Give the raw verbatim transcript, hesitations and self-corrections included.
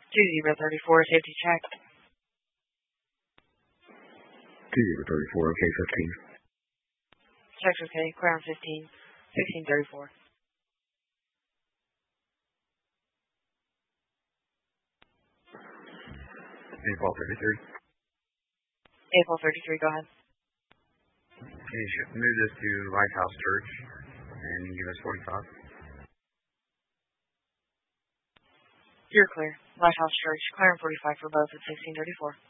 two zero thirty-four, safety check. two zero thirty-four, okay, fifteen. Check's okay, clear on fifteen, sixteen thirty-four. April thirty-three. April thirty-three, go ahead. Okay, you should move this to Lighthouse Church and give us forty-five. You're clear. Lighthouse Church, clear on forty-five for both at sixteen thirty-four.